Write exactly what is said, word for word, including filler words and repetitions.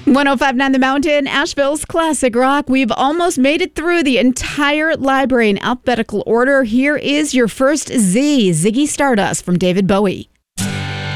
one oh five point nine The Mountain, Asheville's classic rock. We've almost made it through the entire library in alphabetical order. Here is your first Z, Ziggy Stardust from David Bowie.